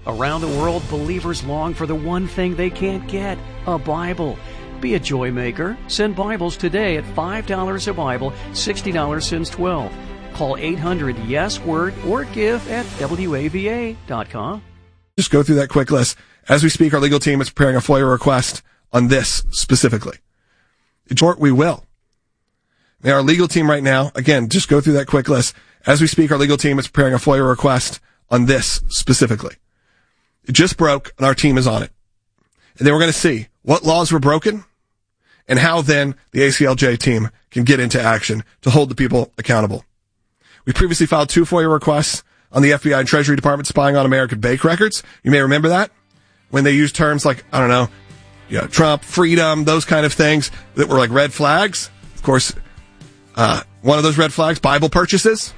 Around the world, believers long for the one thing they can't get, a Bible. Be a joy maker. Send Bibles today at $5 a Bible, $60 since 12. Call 800-YES-WORD or give at WAVA.com. Just go through that quick list. As we speak, our legal team is preparing a FOIA request on this specifically. In short, we will. Now, our legal team right now, again, just go through that quick list. As we speak, our legal team is preparing a FOIA request on this specifically. It just broke, and our team is on it. And then we're going to see what laws were broken and how then the ACLJ team can get into action to hold the people accountable. We previously filed 2 FOIA requests on the FBI and Treasury Department spying on American Bake records. You may remember that when they used terms like, I don't know, Trump, freedom, those kind of things that were like red flags. Of course, one of those red flags, Bible purchases.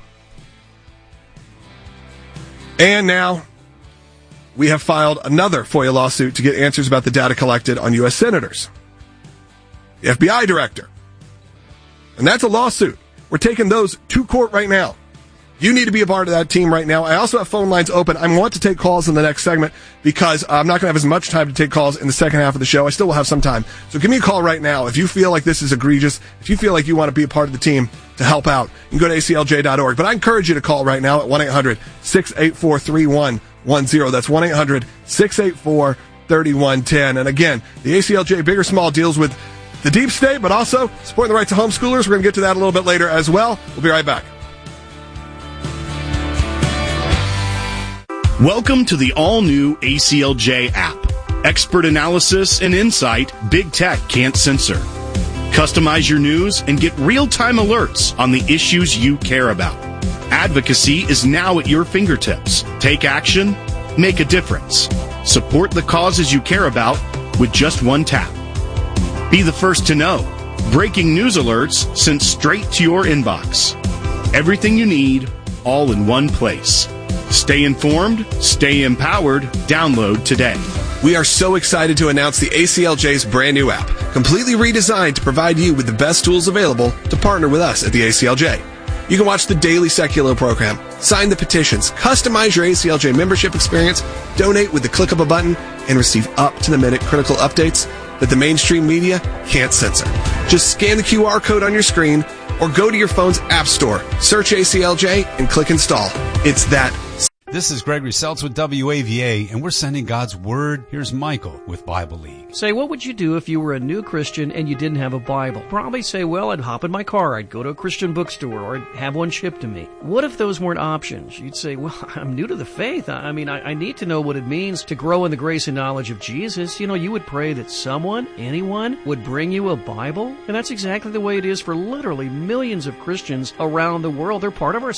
And now we have filed another FOIA lawsuit to get answers about the data collected on U.S. senators, the FBI director. And that's a lawsuit. We're taking those to court right now. You need to be a part of that team right now. I also have phone lines open. I want to take calls in the next segment because I'm not going to have as much time to take calls in the second half of the show. I still will have some time. So give me a call right now if you feel like this is egregious, if you feel like you want to be a part of the team to help out. You can go to aclj.org. But I encourage you to call right now at 1-800-684-3110. That's 1-800-684-3110. And again, the ACLJ, big or small, deals with the deep state, but also supporting the rights of homeschoolers. We're going to get to that a little bit later as well. We'll be right back. Welcome to the all-new ACLJ app. Expert analysis and insight big tech can't censor. Customize your news and get real-time alerts on the issues you care about. Advocacy is now at your fingertips. Take action, make a difference. Support the causes you care about with just one tap. Be the first to know. Breaking news alerts sent straight to your inbox. Everything you need, all in one place. Stay informed, stay empowered. Download today. We are so excited to announce the ACLJ's brand new app, completely redesigned to provide you with the best tools available to partner with us at the ACLJ. You can watch the daily Secular program, sign the petitions, customize your ACLJ membership experience, donate with the click of a button, and receive up-to-the-minute critical updates that the mainstream media can't censor. Just scan the QR code on your screen or go to your phone's app store, search ACLJ, and click install. It's that. This is Gregory Seltz with WAVA, and we're sending God's Word. Here's Michael with Bible League. Say, what would you do if you were a new Christian and you didn't have a Bible? Probably say, well, I'd hop in my car, I'd go to a Christian bookstore, or I'd have one shipped to me. What if those weren't options? You'd say, well, I'm new to the faith. I need to know what it means to grow in the grace and knowledge of Jesus. You would pray that someone, anyone, would bring you a Bible. And that's exactly the way it is for literally millions of Christians around the world. They're part of our